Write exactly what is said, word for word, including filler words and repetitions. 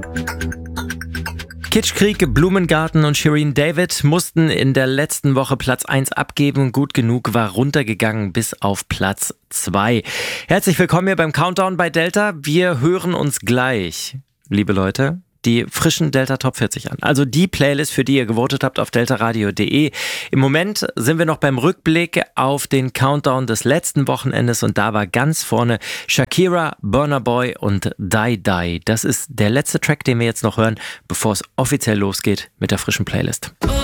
Kitschkrieg, Blumengarten und Shirin David mussten in der letzten Woche Platz eins abgeben. Gut genug war runtergegangen bis auf Platz zwei. Herzlich willkommen hier beim Countdown bei Delta. Wir hören uns gleich, liebe Leute, die frischen Delta Top vierzig an. Also die Playlist, für die ihr gewotet habt auf deltaradio punkt de. Im Moment sind wir noch beim Rückblick auf den Countdown des letzten Wochenendes und da war ganz vorne Shakira, Burna Boy und Die Die. Das ist der letzte Track, den wir jetzt noch hören, bevor es offiziell losgeht mit der frischen Playlist.